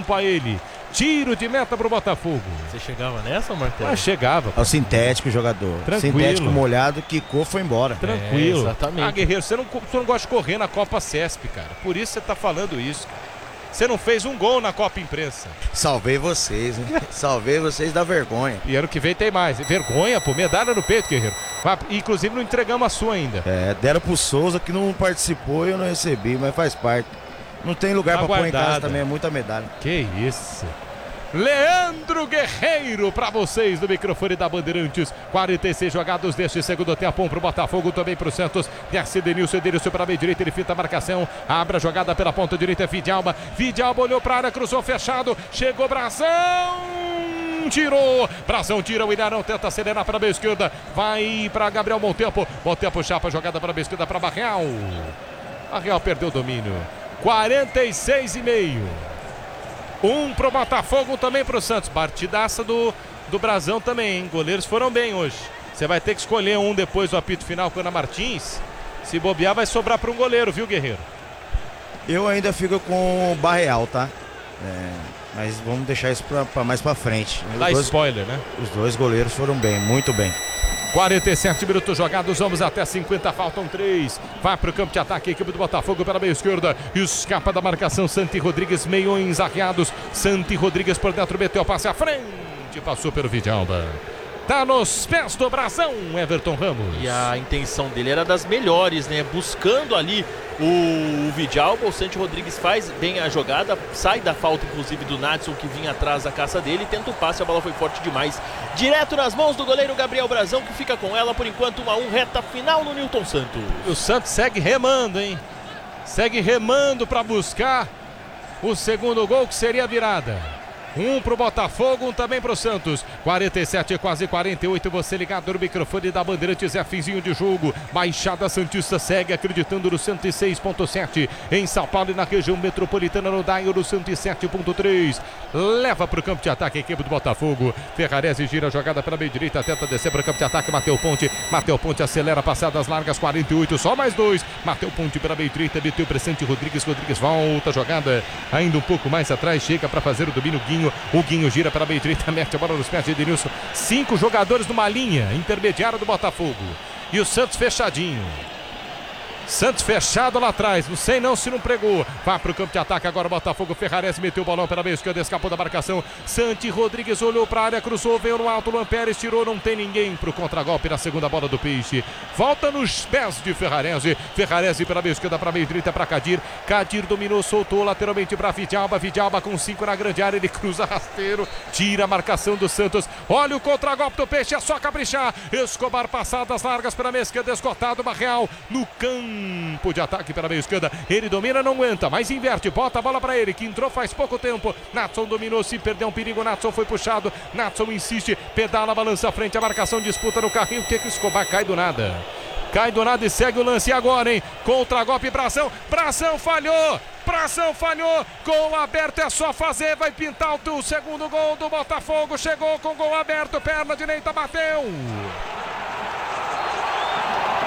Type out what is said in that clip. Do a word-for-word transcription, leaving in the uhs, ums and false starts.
campo a ele. Tiro de meta pro Botafogo. Você chegava nessa, Martelo? Ah, chegava. É o sintético jogador. Tranquilo. Sintético molhado, quicou, foi embora. Tranquilo. É, exatamente. Ah, Guerreiro, você não, você não gosta de correr na Copa Cesp, cara. Por isso você tá falando isso. Você não fez um gol na Copa Imprensa. Salvei vocês, hein? Salvei vocês da vergonha. E ano que vem tem mais. Vergonha, pô. Medalha no peito, Guerreiro. Inclusive não entregamos a sua ainda. É, deram pro Souza que não participou e eu não recebi, mas faz parte. Não tem lugar pra pôr em casa também, é muita medalha. Que isso. Leandro Guerreiro para vocês no microfone da Bandeirantes. quarenta e seis jogados deste segundo tempo. Um pro Botafogo, também pro Santos. Desce Denilson, Denilson para a meia direita. Ele fita a marcação. Abre a jogada pela ponta direita. Vidalba. Vidalba olhou para a área, cruzou fechado. Chegou Brazão. Tirou. Brazão tira o Ilharão. Tenta acelerar para a meia esquerda. Vai para Gabriel Montempo. Montempo chapa a jogada para a meia esquerda para Barreal. Barreal perdeu o domínio. quarenta e seis e meio. Um pro Botafogo, também pro Santos. Partidaça do, do Brazão também, hein? Goleiros foram bem hoje. Você vai ter que escolher um depois do apito final com a Ana Martins. Se bobear, vai sobrar para um goleiro, viu, Guerreiro? Eu ainda fico com o Barreal, tá? É, mas vamos deixar isso pra, pra mais pra frente. Dá dois, spoiler, né? Os dois goleiros foram bem, muito bem. quarenta e sete minutos jogados, vamos até cinquenta, faltam três. Vai para o campo de ataque, a equipe do Botafogo pela meia esquerda. Escapa da marcação, Santi Rodrigues, meiões arriados. Santi Rodrigues por dentro, meteu o passe à frente, passou pelo Vidalba. Tá nos pés do Brazão, Everton Ramos. E a intenção dele era das melhores, né? Buscando ali o, o Vidalba, o Santi Rodrigues faz bem a jogada, sai da falta inclusive do Nadson que vinha atrás da caça dele, tenta o passe, a bola foi forte demais. Direto nas mãos do goleiro Gabriel Brazão, que fica com ela por enquanto, um a um, reta final no Newton Santos. E o Santos segue remando, hein? Segue remando para buscar o segundo gol, que seria a virada. Um pro Botafogo, um também pro Santos. quarenta e sete, quase quarenta e oito. Você ligado no microfone da Bandeirantes, é finzinho de jogo. Baixada Santista segue acreditando no cento e seis ponto sete. Em São Paulo e na região metropolitana, no Daio no cento e sete ponto três. Leva pro campo de ataque a equipe do Botafogo. Ferrarese gira a jogada pela meia direita, tenta descer pro campo de ataque. Mateu Ponte, Mateu Ponte acelera, passadas largas, quarenta e oito, só mais dois. Mateu Ponte pela meia direita, meteu presente Rodrigues. Rodrigues volta a jogada, ainda um pouco mais atrás, chega para fazer o domínio Guinho. O Guinho gira para a meia direita, mete a bola nos pés de Denilson. Cinco jogadores numa linha intermediária do Botafogo. E o Santos fechadinho. Santos fechado lá atrás, não sei não se não pregou. Vai para o campo de ataque agora o Botafogo. Ferrarese meteu o bolão pela meia esquerda, escapou da marcação. Santi Rodrigues olhou para a área, cruzou, veio no alto, Luan Pérez tirou, não tem ninguém para o contragolpe na segunda bola do Peixe. Volta nos pés de Ferrarese. Ferrarese pela meia esquerda, para a meia direita, para Kadir. Kadir dominou, soltou lateralmente para Vidalba. Vidalba com cinco na grande área, ele cruza rasteiro, tira a marcação do Santos. Olha o contragolpe do Peixe, é só caprichar. Escobar passadas largas pela meia esquerda, esgotado, Barreal no campo. Campo de ataque pela meia esquerda, ele domina, não aguenta, mas inverte, bota a bola para ele, que entrou faz pouco tempo. Natson dominou, se perdeu um perigo, Natson foi puxado, Natson insiste, pedala, balança à frente, a marcação, disputa no carrinho, o que que o Escobar cai do nada? Cai do nada e segue o lance agora, hein? Contra-golpe, Brazão, Brazão falhou, Brazão falhou, gol aberto, é só fazer, vai pintar o segundo gol do Botafogo, chegou com gol aberto, perna direita, bateu.